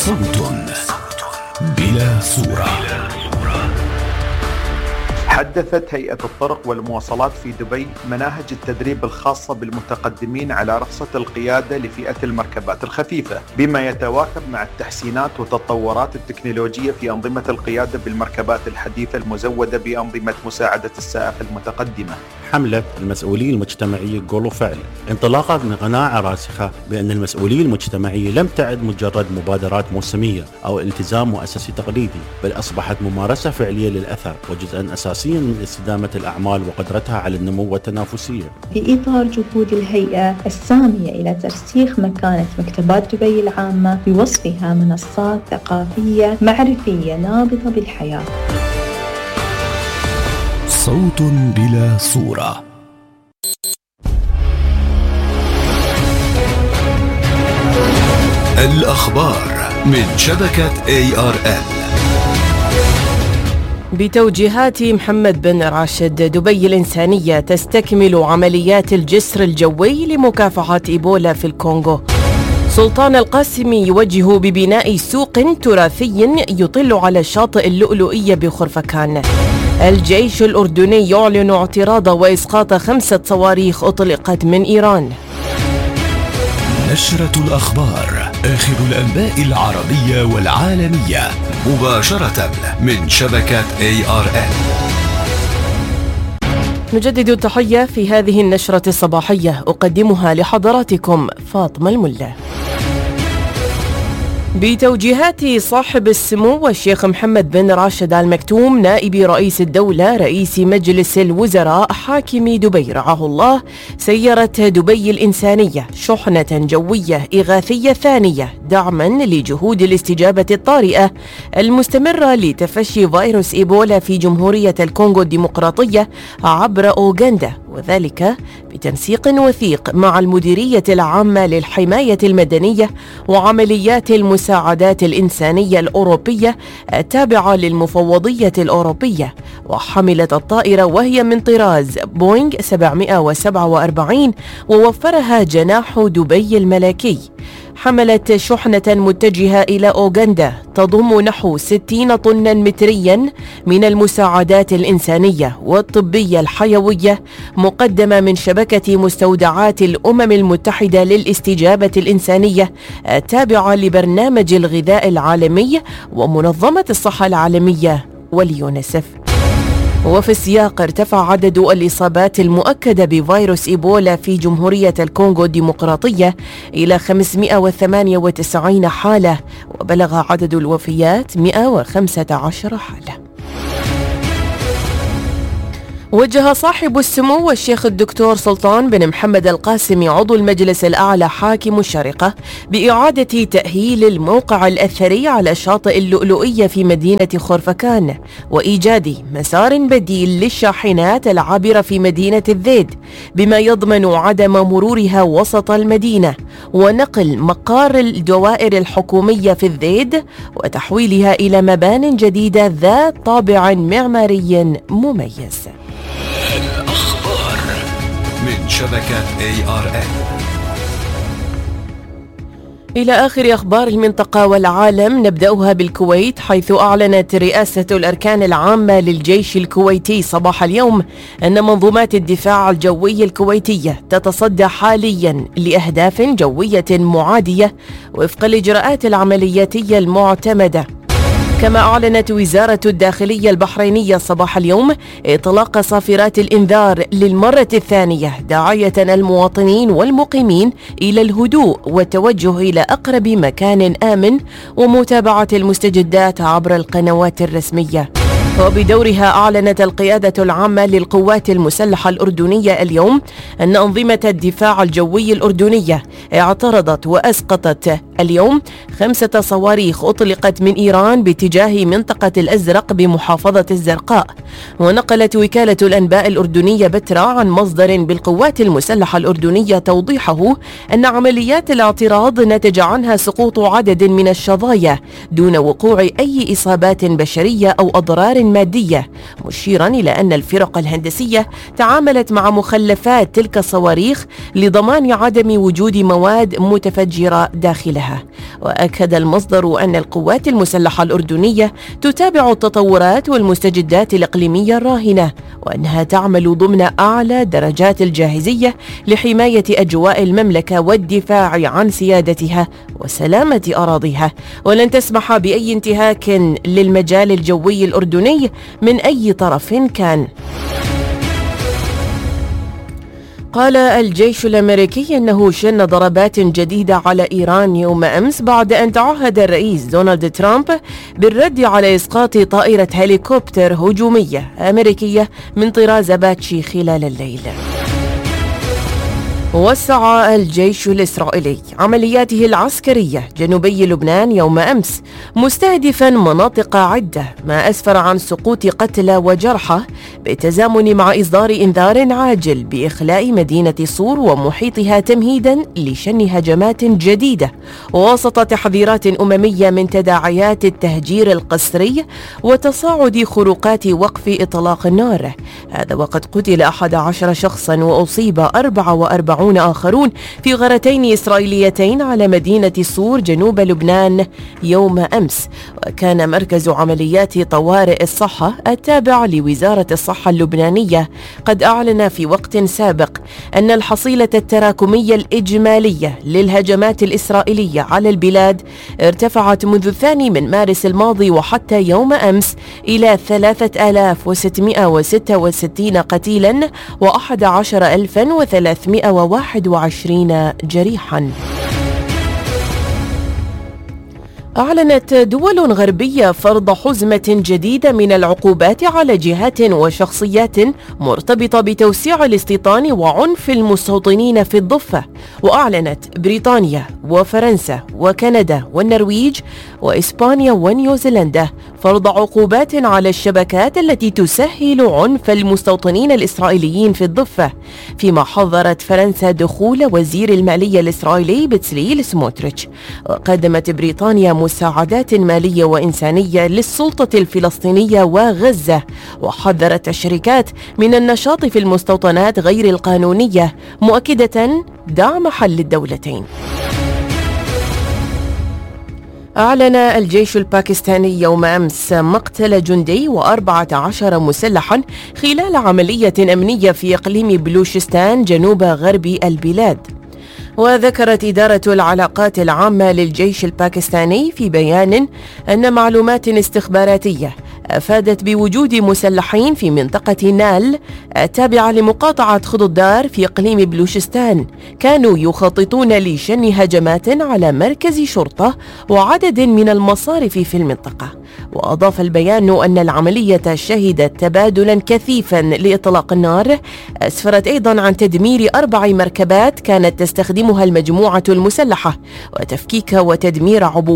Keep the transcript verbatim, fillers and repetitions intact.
صوت بلا صورة. حدثت هيئة الطرق والمواصلات في دبي مناهج التدريب الخاصة بالمتقدمين على رخصة القيادة لفئة المركبات الخفيفة، بما يتواكب مع التحسينات والتطورات التكنولوجية في أنظمة القيادة بالمركبات الحديثة المزودة بأنظمة مساعدة السائق المتقدمة. حملة المسؤولية المجتمعية قول وفعل انطلاقا من قناعة راسخة بأن المسؤولية المجتمعية لم تعد مجرد مبادرات موسمية أو التزام مؤسسي تقليدي، بل أصبحت ممارسة فعلية للأثر وجزءا أساسيا من استدامة الأعمال وقدرتها على النمو والتنافسية. في إطار جهود الهيئة السامية إلى ترسيخ مكانة مكتبات دبي العامة بوصفها منصات ثقافية معرفية نابضة بالحياة. صوت بلا صورة. الأخبار من شبكة إيه آر إل. بتوجيهات محمد بن راشد، دبي الإنسانية تستكمل عمليات الجسر الجوي لمكافحة إيبولا في الكونغو. سلطان القاسمي يوجه ببناء سوق تراثي يطل على الشاطئ اللؤلؤية بخرفكان. الجيش الأردني يعلن اعتراض وإسقاط خمسة صواريخ أطلقت من إيران. نشرة الأخبار، آخر الأنباء العربية والعالمية مباشرة من شبكة إيه آر إل. نجدد التحية في هذه النشرة الصباحية، أقدمها لحضراتكم فاطمة الملا. بتوجيهات صاحب السمو الشيخ محمد بن راشد آل مكتوم نائب رئيس الدولة رئيس مجلس الوزراء حاكم دبي رعاه الله، سيرت دبي الإنسانية شحنة جوية إغاثية ثانية دعما لجهود الاستجابة الطارئة المستمرة لتفشي فيروس إيبولا في جمهورية الكونغو الديمقراطية عبر أوغندا، وذلك بتنسيق وثيق مع المديرية العامة للحماية المدنية وعمليات المساعدات الإنسانية الأوروبية التابعة للمفوضية الأوروبية. وحملت الطائرة وهي من طراز بوينغ سبعمائة وسبعة وأربعين ووفرها جناح دبي الملكي. حملت شحنة متجهة إلى أوغندا تضم نحو ستين طنا متريا من المساعدات الإنسانية والطبية الحيوية مقدمة من شبكة مستودعات الأمم المتحدة للاستجابة الإنسانية التابعة لبرنامج الغذاء العالمي ومنظمة الصحة العالمية واليونسف. وفي السياق ارتفع عدد الإصابات المؤكدة بفيروس إيبولا في جمهورية الكونغو الديمقراطية إلى خمسمائة وثمانية وتسعين حالة، وبلغ عدد الوفيات مئة وخمسة عشر حالة. وجه صاحب السمو الشيخ الدكتور سلطان بن محمد القاسمي عضو المجلس الأعلى حاكم الشارقة بإعادة تأهيل الموقع الأثري على شاطئ اللؤلؤية في مدينة خرفكان، وإيجاد مسار بديل للشاحنات العابرة في مدينة الذيد بما يضمن عدم مرورها وسط المدينة، ونقل مقار الدوائر الحكومية في الذيد وتحويلها إلى مبان جديدة ذات طابع معماري مميز. الأخبار من شبكة إيه آر إل. إلى آخر أخبار المنطقة والعالم، نبدأها بالكويت، حيث أعلنت رئاسة الأركان العامة للجيش الكويتي صباح اليوم أن منظومات الدفاع الجوي الكويتية تتصدى حاليا لأهداف جوية معادية وفق الإجراءات العملياتية المعتمدة. كما أعلنت وزارة الداخلية البحرينية صباح اليوم إطلاق صافرات الإنذار للمرة الثانية، داعية المواطنين والمقيمين إلى الهدوء والتوجه إلى أقرب مكان آمن ومتابعة المستجدات عبر القنوات الرسمية. وبدورها أعلنت القيادة العامة للقوات المسلحة الأردنية اليوم أن أنظمة الدفاع الجوي الأردنية اعترضت وأسقطت اليوم خمسة صواريخ أطلقت من إيران باتجاه منطقة الأزرق بمحافظة الزرقاء. ونقلت وكالة الأنباء الأردنية بترا عن مصدر بالقوات المسلحة الأردنية توضيحه أن عمليات الاعتراض نتج عنها سقوط عدد من الشظايا دون وقوع أي إصابات بشرية أو أضرار مادية، مشيرا إلى أن الفرق الهندسية تعاملت مع مخلفات تلك الصواريخ لضمان عدم وجود مواد متفجرة داخلها. وأكد المصدر أن القوات المسلحة الأردنية تتابع التطورات والمستجدات الإقليمية الراهنة، وأنها تعمل ضمن أعلى درجات الجاهزية لحماية أجواء المملكة والدفاع عن سيادتها وسلامة أراضيها، ولن تسمح بأي انتهاك للمجال الجوي الأردني من أي طرف كان. قال الجيش الأمريكي أنه شن ضربات جديدة على إيران يوم أمس بعد أن تعهد الرئيس دونالد ترامب بالرد على إسقاط طائرة هليكوبتر هجومية أمريكية من طراز أباتشي خلال الليل. وسع الجيش الإسرائيلي عملياته العسكرية جنوبي لبنان يوم أمس مستهدفا مناطق عدة، ما أسفر عن سقوط قتلى وجرحى بالتزامن مع إصدار إنذار عاجل بإخلاء مدينة صور ومحيطها تمهيدا لشن هجمات جديدة وسط تحذيرات أممية من تداعيات التهجير القسري وتصاعد خروقات وقف إطلاق النار. هذا وقد قتل أحد عشر شخصا وأصيب أربعة وأربعين آخرون في غارتين إسرائيليتين على مدينة صور جنوب لبنان يوم أمس. وكان مركز عمليات طوارئ الصحة التابع لوزارة الصحة اللبنانية قد أعلن في وقت سابق أن الحصيلة التراكمية الإجمالية للهجمات الإسرائيلية على البلاد ارتفعت منذ الثاني من مارس الماضي وحتى يوم أمس إلى ثلاثة آلاف وستمائة وستة وستين قتيلا وأحد عشر ألفا وثلاثمائة وواحد وعشرين جريحا. أعلنت دول غربية فرض حزمة جديدة من العقوبات على جهات وشخصيات مرتبطة بتوسيع الاستيطان وعنف المستوطنين في الضفة. وأعلنت بريطانيا وفرنسا وكندا والنرويج وإسبانيا ونيوزيلندا فرض عقوبات على الشبكات التي تسهل عنف المستوطنين الإسرائيليين في الضفة، فيما حظرت فرنسا دخول وزير المالية الإسرائيلي بتسليل سموتريتش. وقدمت بريطانيا مساعدات مالية وإنسانية للسلطة الفلسطينية وغزة، وحذرت الشركات من النشاط في المستوطنات غير القانونية، مؤكدة دعم حل الدولتين. أعلن الجيش الباكستاني يوم أمس مقتل جندي وأربعة عشر مسلحا خلال عملية أمنية في إقليم بلوشستان جنوب غرب البلاد. وذكرت إدارة العلاقات العامة للجيش الباكستاني في بيان أن معلومات استخباراتية أفادت بوجود مسلحين في منطقة نال التابعة لمقاطعة خضودار في إقليم بلوشستان كانوا يخططون لشن هجمات على مركز شرطة وعدد من المصارف في المنطقة. وأضاف البيان أن العملية شهدت تبادلا كثيفا لإطلاق النار أسفرت أيضا عن تدمير أربع مركبات كانت تستخدمها المجموعة المسلحة وتفكيك وتدمير عبوات